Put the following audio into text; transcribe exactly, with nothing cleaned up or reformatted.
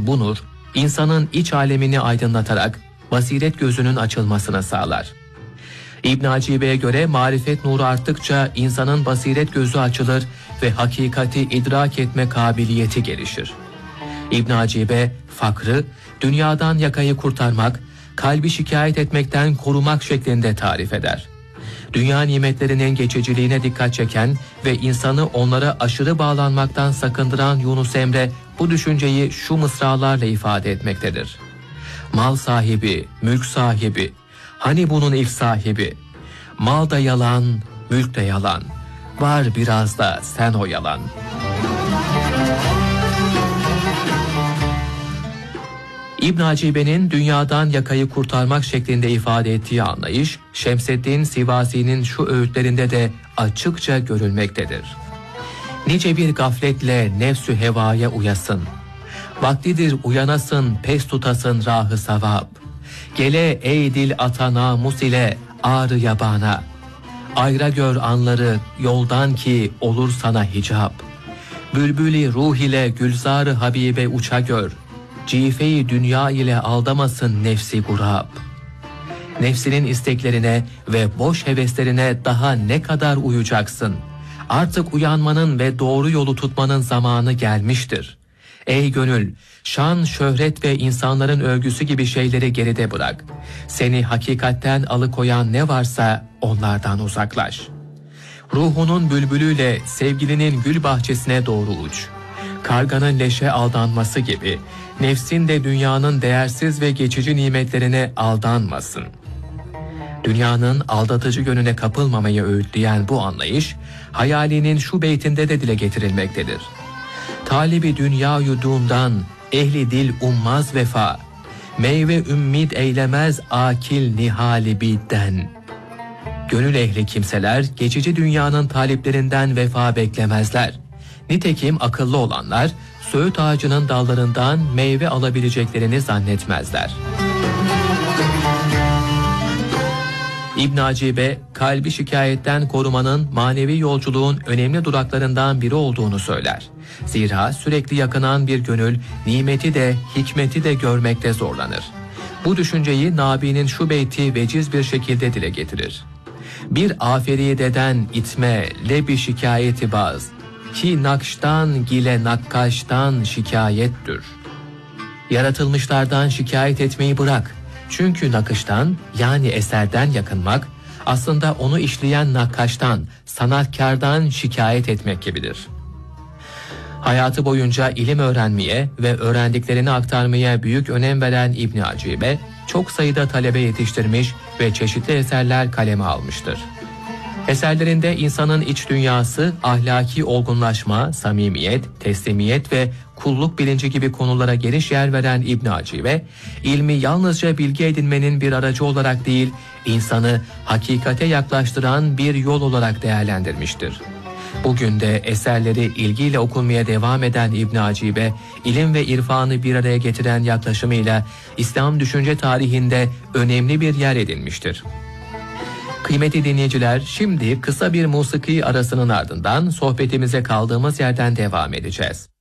bu nur, insanın iç alemini aydınlatarak basiret gözünün açılmasını sağlar. İbn Acibe'ye göre marifet nuru arttıkça insanın basiret gözü açılır ve hakikati idrak etme kabiliyeti gelişir. İbn Acibe, fakrı, dünyadan yakayı kurtarmak, kalbi şikayet etmekten korumak şeklinde tarif eder. Dünya nimetlerinin geçiciliğine dikkat çeken ve insanı onlara aşırı bağlanmaktan sakındıran Yunus Emre bu düşünceyi şu mısralarla ifade etmektedir. Mal sahibi, mülk sahibi, hani bunun ilk sahibi? Mal da yalan, mülk de yalan, var biraz da sen o yalan. İbn Acibe'nin dünyadan yakayı kurtarmak şeklinde ifade ettiği anlayış, Şemseddin Sivasi'nin şu öğütlerinde de açıkça görülmektedir. Nice bir gafletle nefsü hevaya uyasın, vaktidir uyanasın pes tutasın rahı savab, gele ey dil ata namus ile ağrı yabana, ayra gör anları yoldan ki olur sana hicap, bülbülü ruh ile gülzarı habibe uça gör, cife-i dünya ile aldamasın nefsi gurab. Nefsinin isteklerine ve boş heveslerine daha ne kadar uyacaksın? Artık uyanmanın ve doğru yolu tutmanın zamanı gelmiştir. Ey gönül, şan, şöhret ve insanların övgüsü gibi şeyleri geride bırak. Seni hakikatten alıkoyan ne varsa onlardan uzaklaş. Ruhunun bülbülüyle sevgilinin gül bahçesine doğru uç. Karganın leşe aldanması gibi nefsin de dünyanın değersiz ve geçici nimetlerine aldanmasın. Dünyanın aldatıcı yönüne kapılmamayı öğütleyen bu anlayış, hayalinin şu beytinde de dile getirilmektedir. Talibi dünya yuduğundan ehli dil ummaz vefa, meyve ümmid eylemez akil nihali bidden. Gönül ehli kimseler geçici dünyanın taliplerinden vefa beklemezler. Nitekim akıllı olanlar, söğüt ağacının dallarından meyve alabileceklerini zannetmezler. İbn Acibe, kalbi şikayetten korumanın manevi yolculuğun önemli duraklarından biri olduğunu söyler. Zira sürekli yakınan bir gönül, nimeti de hikmeti de görmekte zorlanır. Bu düşünceyi Nabi'nin şu beyti veciz bir şekilde dile getirir. Bir aferideden itme lebi şikayeti baz, ki nakştan gile nakkaştan şikayettir. Yaratılmışlardan şikayet etmeyi bırak. Çünkü nakıştan yani eserden yakınmak aslında onu işleyen nakkaştan, sanatkardan şikayet etmek gibidir. Hayatı boyunca ilim öğrenmeye ve öğrendiklerini aktarmaya büyük önem veren İbn Acibe, çok sayıda talebe yetiştirmiş ve çeşitli eserler kaleme almıştır. Eserlerinde insanın iç dünyası, ahlaki olgunlaşma, samimiyet, teslimiyet ve kulluk bilinci gibi konulara geniş yer veren İbn Acibe, ilmi yalnızca bilgi edinmenin bir aracı olarak değil, insanı hakikate yaklaştıran bir yol olarak değerlendirmiştir. Bugün de eserleri ilgiyle okunmaya devam eden İbn Acibe, ilim ve irfanı bir araya getiren yaklaşımıyla İslam düşünce tarihinde önemli bir yer edinmiştir. Kıymetli dinleyiciler, şimdi kısa bir musiki arasının ardından sohbetimize kaldığımız yerden devam edeceğiz.